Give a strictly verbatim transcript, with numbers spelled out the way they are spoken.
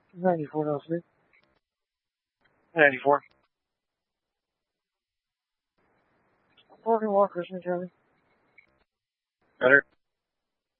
ninety-four, L C. ninety-four. Parking lot, Christian County. Better.